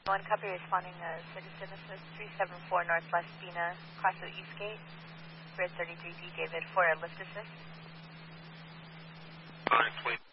One copy responding Citizen Assist 374 North Las Spina, Crossroad Eastgate, Spirit 33D David for a lift assist. Alright, please.